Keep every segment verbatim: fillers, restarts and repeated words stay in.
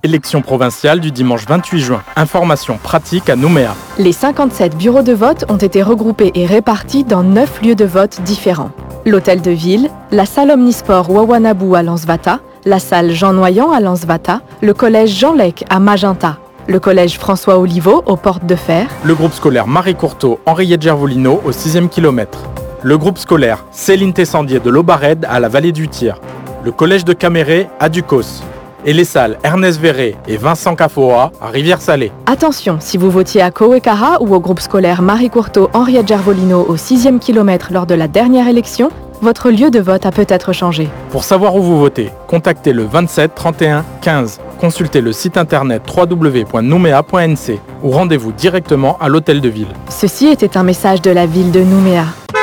Élection provinciale du dimanche vingt-huit juin. Information pratique à Nouméa. Les cinquante-sept bureaux de vote ont été regroupés et répartis dans neuf lieux de vote différents. L'hôtel de ville, la salle omnisport Wawanabou à Lansvata, la salle Jean Noyant à Lansvata, le collège Jean Lec à Magenta, le collège François Oliveau aux Portes de Fer, le groupe scolaire Marie Courteau Henriette Gervolino au sixième kilomètre, le groupe scolaire Céline Tessandier de l'Aubared à la vallée du Tir, le collège de Caméré à Ducos et les salles Ernest Verré et Vincent Cafoa à Rivière-Salée. Attention, si vous votiez à Kowekara ou au groupe scolaire Marie Courteau Henriette Gervolino au sixième kilomètre lors de la dernière élection, votre lieu de vote a peut-être changé. Pour savoir où vous votez, contactez le vingt-sept trente et un quinze. Consultez le site internet w w w point nouméa point n c ou rendez-vous directement à l'hôtel de ville. Ceci était un message de la ville de Nouméa.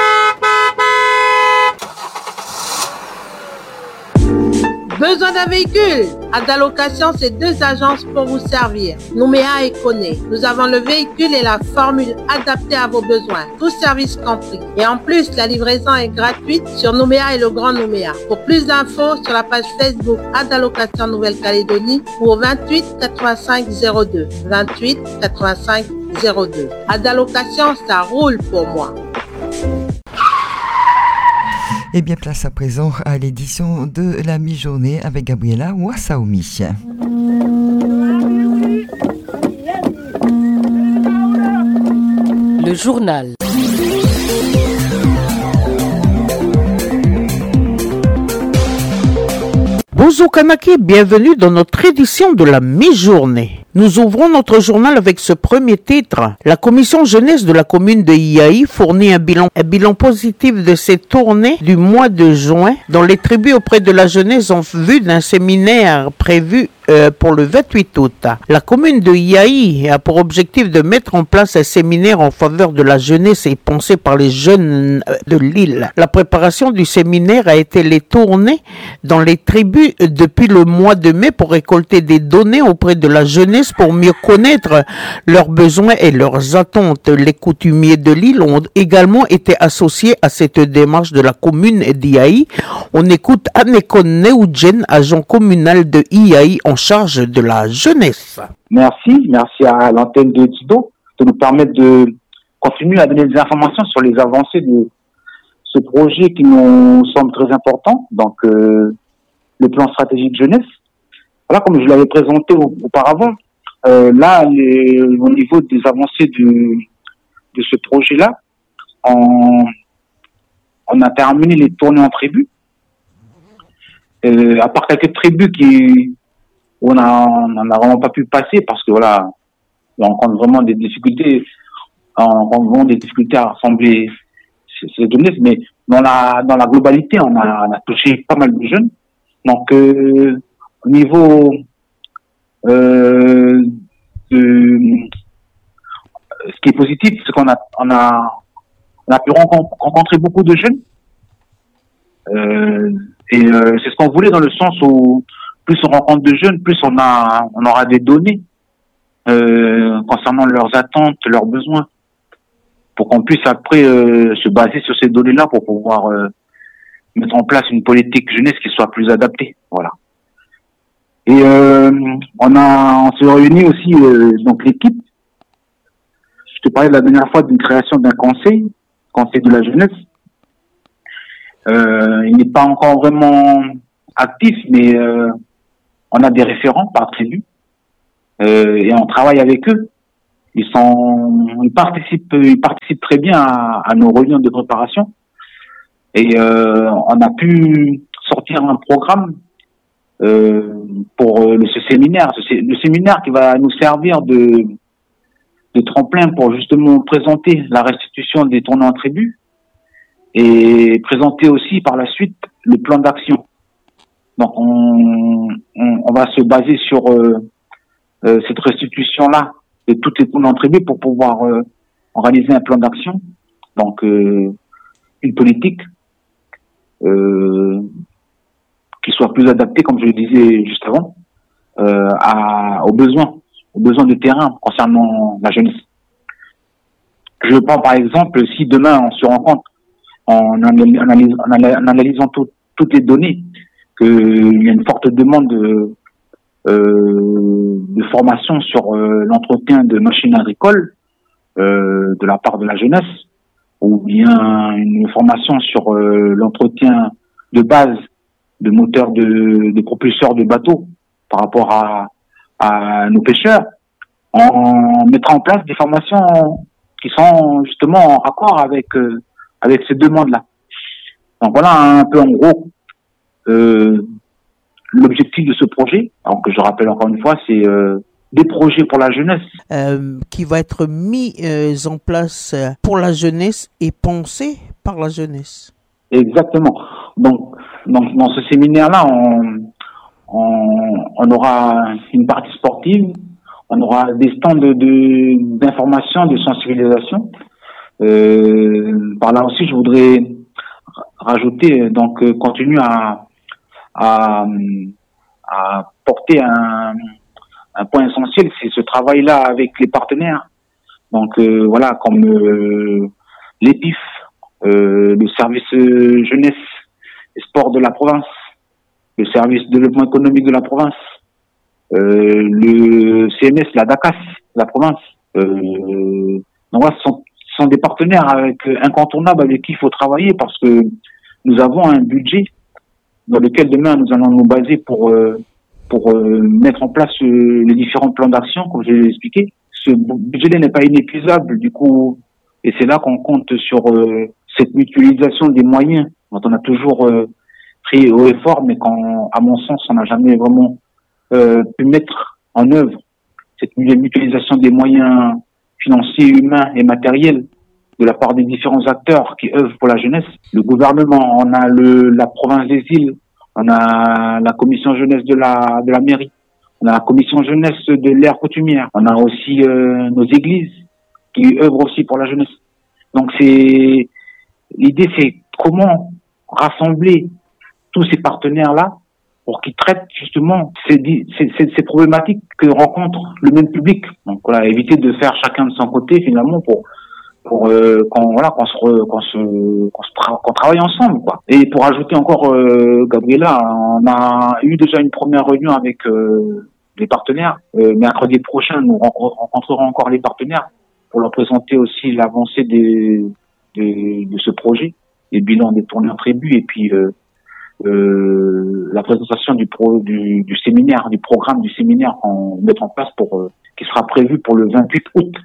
Besoin d'un véhicule? Adalocation, c'est deux agences pour vous servir. Nouméa et Koné. Nous avons le véhicule et la formule adaptée à vos besoins. Tout service compris. Et en plus, la livraison est gratuite sur Nouméa et le Grand Nouméa. Pour plus d'infos, sur la page Facebook Adalocation Nouvelle-Calédonie ou au vingt-huit quatre-vingt-cinq zéro deux. vingt-huit quatre-vingt-cinq zéro deux. Adalocation, ça roule pour moi. Et bien, place à présent à l'édition de la mi-journée avec Gabriela Wassaoumi. Le journal. Bonjour Kanaki, bienvenue dans notre édition de la mi-journée. Nous ouvrons notre journal avec ce premier titre. La commission jeunesse de la commune de Iaï fournit un bilan, un bilan positif de ses tournées du mois de juin dans les tribus auprès de la jeunesse en vue d'un séminaire prévu euh, pour le vingt-huit août. La commune de Iaï a pour objectif de mettre en place un séminaire en faveur de la jeunesse et pensé par les jeunes de l'île. La préparation du séminaire a été les tournées dans les tribus depuis le mois de mai pour récolter des données auprès de la jeunesse pour mieux connaître leurs besoins et leurs attentes. Les coutumiers de l'île ont également été associés à cette démarche de la commune d'Iaï. On écoute Anekon Neoudjen, agent communal de Ihaï en charge de la jeunesse. Merci, merci à l'antenne de Tido de nous permettre de continuer à donner des informations sur les avancées de ce projet qui nous semble très important, donc euh, le plan stratégique jeunesse. Voilà, comme je l'avais présenté auparavant, Euh, là, les, au niveau des avancées de, de ce projet-là, on, on a terminé les tournées en tribu. Euh, à part quelques tribus qui, on a, on n'a vraiment pas pu passer parce que voilà, on rencontre vraiment des difficultés, on rencontre vraiment des difficultés à rassembler ces, ces données, mais dans la, dans la globalité, on a, on a touché pas mal de jeunes. Donc, euh, au niveau Euh, de, ce qui est positif, c'est qu'on a, on a, on a pu rencontrer beaucoup de jeunes. Euh, et euh, c'est ce qu'on voulait dans le sens où plus on rencontre de jeunes, plus on a, on aura des données euh, concernant leurs attentes, leurs besoins, pour qu'on puisse après euh, se baser sur ces données-là pour pouvoir euh, mettre en place une politique jeunesse qui soit plus adaptée. Voilà. Et euh, on a, on s'est réunis aussi euh, donc l'équipe. Je te parlais la dernière fois d'une création d'un conseil, conseil de la jeunesse. Euh, il n'est pas encore vraiment actif, mais euh, on a des référents par tribu euh, et on travaille avec eux. Ils sont, ils participent, ils participent très bien à, à nos réunions de préparation et euh, on a pu sortir un programme. Euh, pour euh, le, ce séminaire, ce, le séminaire qui va nous servir de, de tremplin pour justement présenter la restitution des tournées en tribu et présenter aussi par la suite le plan d'action. Donc on, on, on va se baser sur euh, euh, cette restitution-là de toutes les tournées en tribu pour pouvoir euh, réaliser un plan d'action, donc euh, une politique euh, qui soit plus adapté, comme je le disais juste avant, euh, à, aux besoins, aux besoins de terrain concernant la jeunesse. Je prends par exemple, si demain on se rend compte, en, analyse, en analysant tout, toutes les données, qu'il y a une forte demande de, euh, de formation sur euh, l'entretien de machines agricoles euh, de la part de la jeunesse, ou bien une formation sur euh, l'entretien de base de moteurs de, de propulseurs de bateaux par rapport à, à nos pêcheurs. On mettra en place des formations qui sont justement en raccord avec euh, avec ces demandes-là. Donc voilà un peu en gros euh, l'objectif de ce projet. Alors que je rappelle encore une fois, c'est euh, des projets pour la jeunesse. Euh, qui va être mis euh, en place pour la jeunesse et pensé par la jeunesse. Exactement. Donc, donc dans ce séminaire-là, on, on, on aura une partie sportive, on aura des stands de, de, d'information, de sensibilisation. Euh, par là aussi, je voudrais rajouter, donc, euh, continuer à, à, à porter un, un point essentiel, c'est ce travail-là avec les partenaires. Donc, euh, voilà, comme euh, l'E P I F, euh, le service euh, jeunesse et sport de la province, le service développement économique de la province, euh, le C N S, la D A C A S de la province. Euh, donc, voilà, ce sont, ce sont des partenaires avec, euh, incontournables avec qui il faut travailler parce que nous avons un budget dans lequel demain nous allons nous baser pour euh, pour euh, mettre en place euh, les différents plans d'action, comme je l'ai expliqué. Ce budget n'est pas inépuisable, du coup, et c'est là qu'on compte sur euh, cette mutualisation des moyens dont on a toujours euh, pris haut et fort, mais quand, à mon sens, on n'a jamais vraiment euh, pu mettre en œuvre cette mutualisation des moyens financiers, humains et matériels de la part des différents acteurs qui œuvrent pour la jeunesse. Le gouvernement, on a le, la province des îles, on a la commission jeunesse de la de la mairie, on a la commission jeunesse de l'aire coutumière, on a aussi euh, nos églises qui œuvrent aussi pour la jeunesse. Donc c'est l'idée, c'est comment rassembler tous ces partenaires-là pour qu'ils traitent justement ces, ces, ces, ces problématiques que rencontre le même public. Donc voilà, éviter de faire chacun de son côté finalement pour pour euh, qu'on voilà qu'on se re, qu'on se qu'on se tra- qu'on travaille ensemble quoi. Et pour ajouter encore euh, Gabriela, on a eu déjà une première réunion avec euh, les partenaires. Euh, mercredi prochain, nous rencontrerons encore les partenaires pour leur présenter aussi l'avancée des, des de ce projet, les bilans des tournées en tribu et puis euh, euh, la présentation du pro du, du séminaire, du programme du séminaire qu'on met en place pour euh, qui sera prévu pour le vingt-huit août.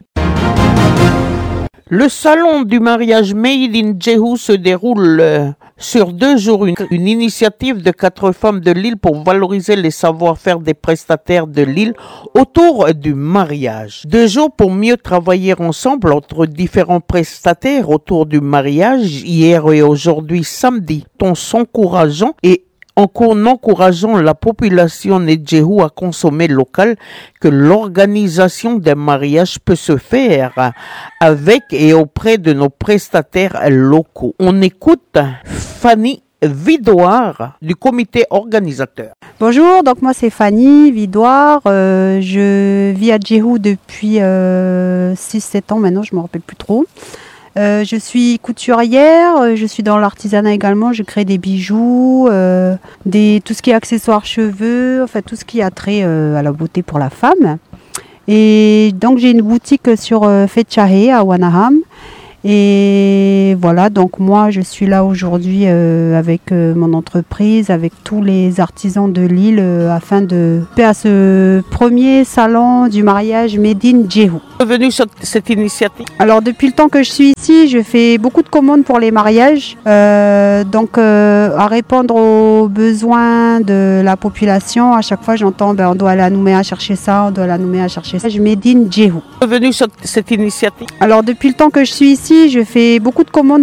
Le salon du mariage Made in Jehu se déroule euh, sur deux jours. Une, une initiative de quatre femmes de l'île pour valoriser les savoir-faire des prestataires de l'île autour du mariage. Deux jours pour mieux travailler ensemble entre différents prestataires autour du mariage, hier et aujourd'hui samedi, ton s'encourageant et en encourageant la population de Jehu à consommer local, que l'organisation d'un mariage peut se faire avec et auprès de nos prestataires locaux. On écoute Fanny Vidoire du comité organisateur. Bonjour, donc moi c'est Fanny Vidoire, euh, je vis à Jehu depuis euh, six sept ans maintenant, je ne me rappelle plus trop. Euh, je suis couturière, je suis dans l'artisanat également, je crée des bijoux, euh, des, tout ce qui est accessoires cheveux, enfin tout ce qui a trait euh, à la beauté pour la femme. Et donc j'ai une boutique sur euh, Fetchahe à Wanaham. Et voilà, donc moi je suis là aujourd'hui euh, avec euh, mon entreprise, avec tous les artisans de l'île euh, afin de faire ce premier salon du mariage Made in Jehu. Bienvenue sur cette initiative. Alors depuis le temps que je suis ici, je fais beaucoup de commandes pour les mariages, euh, donc euh, à répondre aux besoins de la population. À chaque fois j'entends ben, on doit aller à Nouméa chercher ça, on doit aller à Nouméa chercher ça. Made in Jehu. Bienvenue sur cette initiative. Alors depuis le temps que je suis ici, je fais beaucoup de commandes